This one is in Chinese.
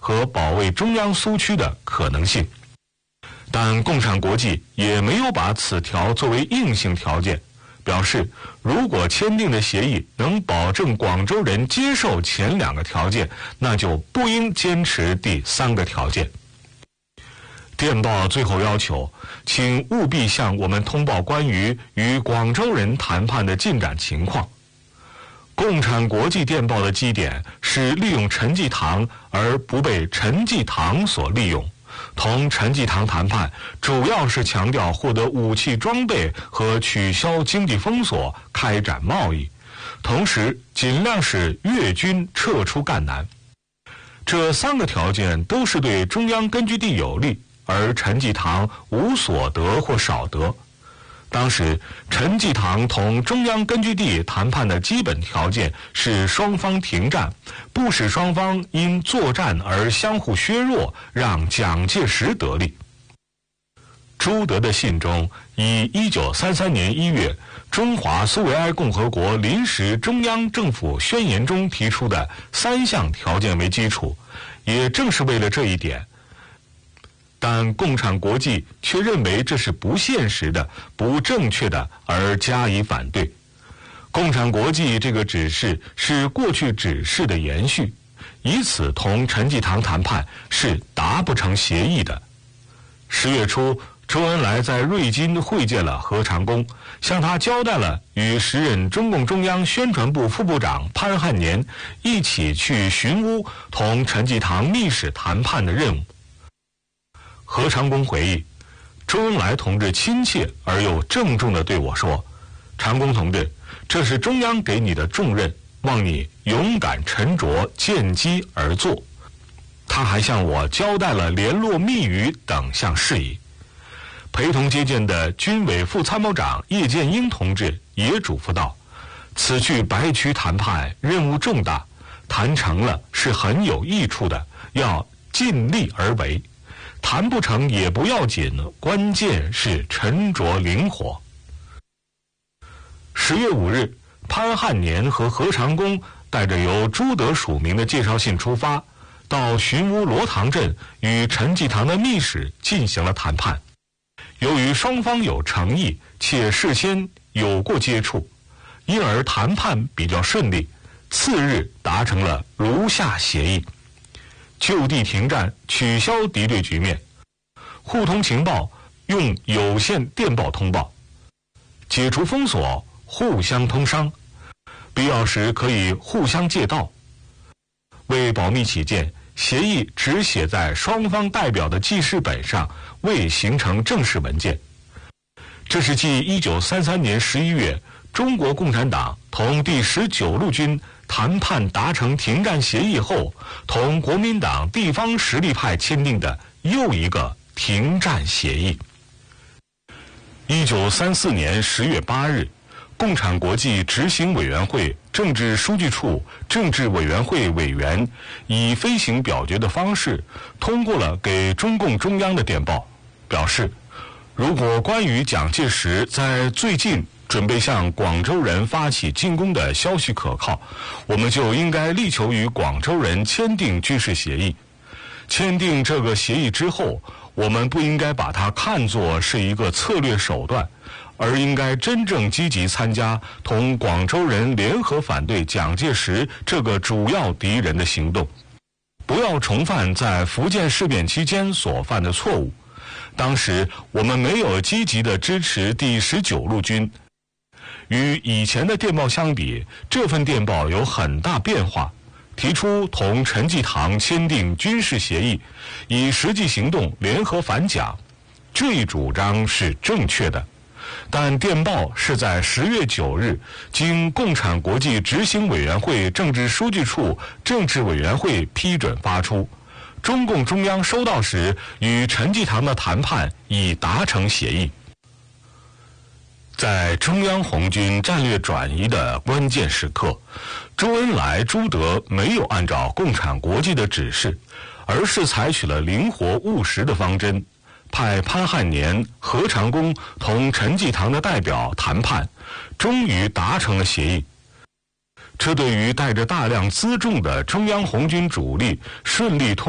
和保卫中央苏区的可能性。但共产国际也没有把此条作为硬性条件，表示如果签订的协议能保证广州人接受前2个条件，那就不应坚持第3个条件。电报最后要求，请务必向我们通报关于与广州人谈判的进展情况。共产国际电报的基点是利用陈济棠而不被陈济棠所利用，同陈济棠谈判主要是强调获得武器装备和取消经济封锁，开展贸易，同时尽量使粤军撤出赣南。这3个条件都是对中央根据地有利，而陈济棠无所得或少得。当时陈济棠同中央根据地谈判的基本条件是双方停战，不使双方因作战而相互削弱，让蒋介石得利。朱德的信中以1933年1月中华苏维埃共和国临时中央政府宣言中提出的3项条件为基础，也正是为了这一点，但共产国际却认为这是不现实的、不正确的，而加以反对。共产国际这个指示是过去指示的延续，以此同陈济棠谈判是达不成协议的。10月初，周恩来在瑞金会见了何长工，向他交代了与时任中共中央宣传部副部长潘汉年一起去寻乌同陈济棠密使谈判的任务。何长工回忆，周恩来同志亲切而又郑重地对我说：“长工同志，这是中央给你的重任，望你勇敢沉着，见机而作。”他还向我交代了联络密语等项事宜。陪同接见的军委副参谋长叶剑英同志也嘱咐道：“此去白区谈判任务重大，谈成了是很有益处的，要尽力而为。谈不成也不要紧，关键是沉着灵活。”10月5日，潘汉年和何长工带着由朱德署名的介绍信出发，到寻乌罗塘镇与陈济棠的密使进行了谈判。由于双方有诚意，且事先有过接触，因而谈判比较顺利。次日达成了如下协议：就地停战，取消敌对局面；互通情报，用有线电报通报；解除封锁，互相通商；必要时可以互相借道。为保密起见，协议只写在双方代表的记事本上，未形成正式文件。这是继1933年11月中国共产党同第19路军谈判达成停战协议后，同国民党地方实力派签订的又一个停战协议。1934年10月8日，共产国际执行委员会政治书记处政治委员会委员以飞行表决的方式通过了给中共中央的电报，表示如果关于蒋介石在最近准备向广州人发起进攻的消息可靠，我们就应该力求与广州人签订军事协议。签订这个协议之后，我们不应该把它看作是一个策略手段，而应该真正积极参加同广州人联合反对蒋介石这个主要敌人的行动，不要重犯在福建事变期间所犯的错误。当时我们没有积极地支持第19路军。与以前的电报相比，这份电报有很大变化，提出同陈济棠签订军事协议，以实际行动联合反蒋，这一主张是正确的。但电报是在10月9日经共产国际执行委员会政治书记处政治委员会批准发出，中共中央收到时，与陈济棠的谈判已达成协议。在中央红军战略转移的关键时刻，周恩来、朱德没有按照共产国际的指示，而是采取了灵活务实的方针，派潘汉年、何长工同陈济棠的代表谈判，终于达成了协议。这对于带着大量辎重的中央红军主力顺利通